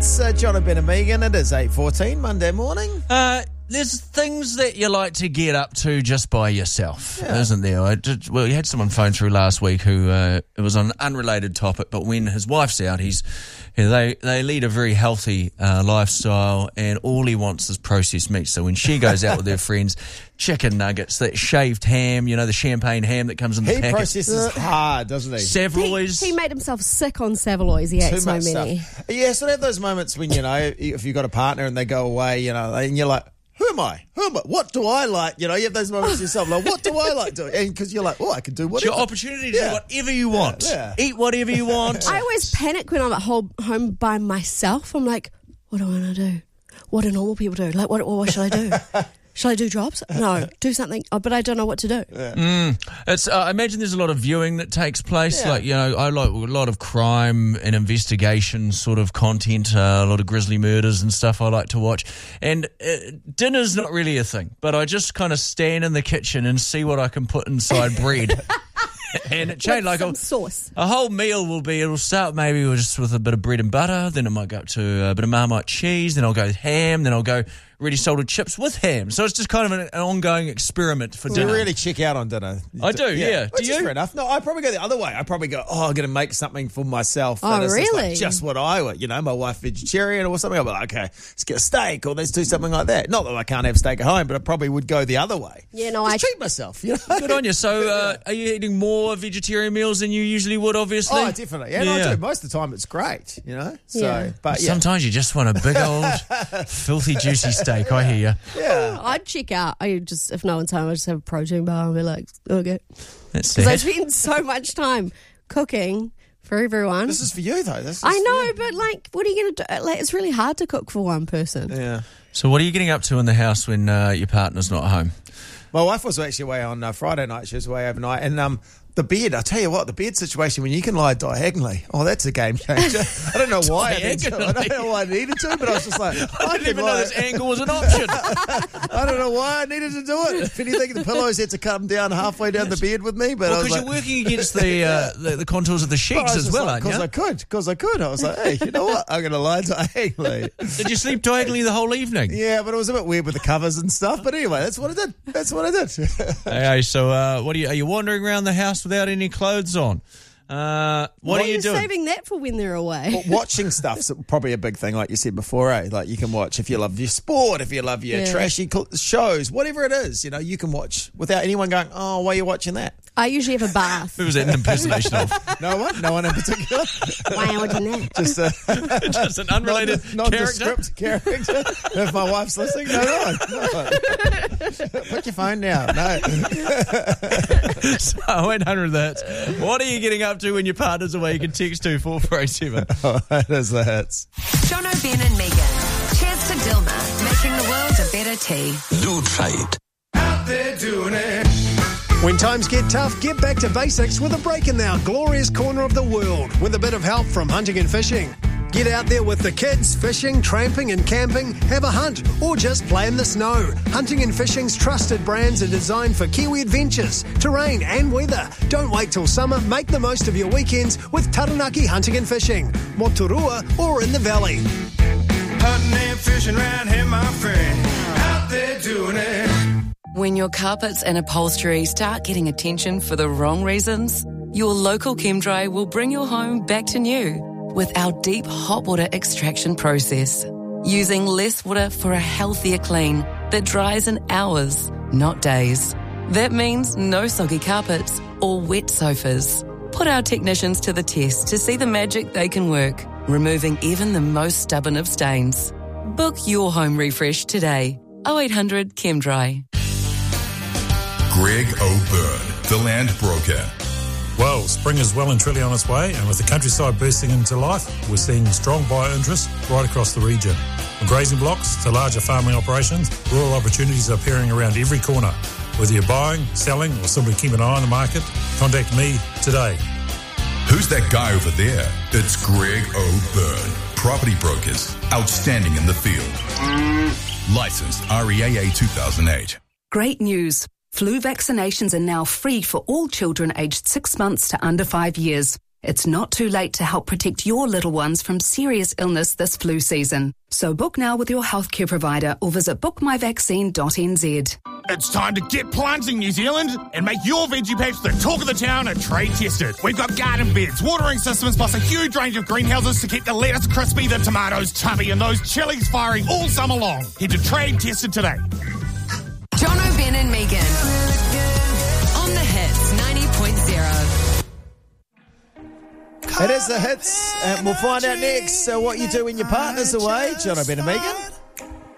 Hits. John and Ben and Megan. It is 8:14 Monday morning. There's things that you like to get up to just by yourself, isn't there? You had someone phone through last week who it was on an unrelated topic, but when his wife's out, they lead a very healthy lifestyle, and all he wants is processed meat. So when she goes out with her friends, chicken nuggets, that shaved ham, the champagne ham that comes in the packet. He processes hard, doesn't he? Saveloys. He made himself sick on Saveloys. He ate so many. Yeah, so they have those moments when, if you've got a partner and they go away, and you're like, Who am I? What do I like? You have those moments yourself, like, what do I like doing? And because you're like, I can do whatever. It's your opportunity to do whatever you want. Yeah. Eat whatever you want. I always panic when I'm at home by myself. I'm like, what do I want to do? What do normal people do? Like, what should I do? Should I do drops? No, do something. But I don't know what to do. Yeah. I imagine there's a lot of viewing that takes place. Yeah. Like, I like a lot of crime and investigation sort of content, a lot of grisly murders and stuff I like to watch. And dinner's not really a thing, but I just kind of stand in the kitchen and see what I can put inside bread. And it changed like sauce. A whole meal it'll start maybe just with a bit of bread and butter, then it might go up to a bit of Marmite cheese, then I'll go ham, then I'll go ready salted chips with ham. So it's just kind of an ongoing experiment for dinner. You really check out on dinner. I do, yeah. Which do is you? Fair enough. No, I probably go the other way. I probably go, I'm going to make something for myself. Oh, really? Just what I want. My wife vegetarian or something. I'll be like, okay, let's get a steak or let's do something like that. Not that I can't have steak at home, but I probably would go the other way. Yeah, no, I treat myself. Good on you. So are you eating more vegetarian meals than you usually would, obviously? Oh, definitely. Yeah, no, I do. Most of the time it's great, So, but sometimes you just want a big old filthy juicy steak. I hear you. Yeah, I'd check out. If no one's home, I just have a protein bar and be like, okay. That's because I spend so much time cooking for everyone. This is for you, though. I know, but what are you going to do? It's really hard to cook for one person. Yeah. So what are you getting up to in the house when your partner's not home? My wife was actually away on Friday night. She was away overnight, and the bed, I tell you what, the bed situation when you can lie diagonally, that's a game changer. I don't know why I needed to, but I was just like, I didn't even know this angle was an option. I don't know why I needed to do it. If anything, the pillows had to come down halfway down the bed with me. But because you're working against the contours of the sheets as well, aren't you? Because I could. I was like, hey, you know what? I'm going to lie diagonally. Did you sleep diagonally the whole evening? Yeah, but it was a bit weird with the covers and stuff. But anyway, that's what I did. Hey, so are you wandering around the house without any clothes on? What are you doing? Saving that for when they're away. Well, watching stuff's probably a big thing, like you said before, Like you can watch if you love your sport, if you love your trashy shows, whatever it is, you can watch without anyone going, oh, why are you watching that? I usually have a bath. Who was that an impersonation of? No one in particular. Why are you watching that? Just an unrelated nondescript character. If my wife's listening, no. Put your phone down. No. So 800 hits. What are you getting up to when your partner's away? You can text 24487. That is the hits. Jono, Ben and Megan. Cheers to Dilma, making the world a better tea. Loot Fight. Out there doing it. When times get tough, get back to basics with a break in our glorious corner of the world with a bit of help from Hunting and Fishing. Get out there with the kids, fishing, tramping and camping, have a hunt, or just play in the snow. Hunting and Fishing's trusted brands are designed for Kiwi adventures, terrain and weather. Don't wait till summer, make the most of your weekends with Taranaki Hunting and Fishing, Moturua or in the valley. Hunting and fishing round here, my friend, out there doing it. When your carpets and upholstery start getting attention for the wrong reasons, your local ChemDry will bring your home back to new with our deep hot water extraction process. Using less water for a healthier clean that dries in hours, not days. That means no soggy carpets or wet sofas. Put our technicians to the test to see the magic they can work, removing even the most stubborn of stains. Book your home refresh today. 0800 ChemDry. Greg O'Byrne, the land broker. Well, spring is well and truly on its way, and with the countryside bursting into life, we're seeing strong buyer interest right across the region. From grazing blocks to larger farming operations, rural opportunities are appearing around every corner. Whether you're buying, selling, or simply keep an eye on the market, contact me today. Who's that guy over there? It's Greg O'Byrne. Property brokers, outstanding in the field. Licensed REAA 2008. Great news. Flu vaccinations are now free for all children aged 6 months to under 5 years. It's not too late to help protect your little ones from serious illness this flu season. So book now with your healthcare provider or visit bookmyvaccine.nz. It's time to get plunging, New Zealand, and make your veggie patch the talk of the town and trade tested. We've got garden beds, watering systems, plus a huge range of greenhouses to keep the lettuce crispy, the tomatoes chubby, and those chilies firing all summer long. Head to Trade Tested today. Jono, Ben and Megan on the Hits 90.0. It is the Hits, and we'll find out next what you do when your partner's away. Jono, Ben and Megan.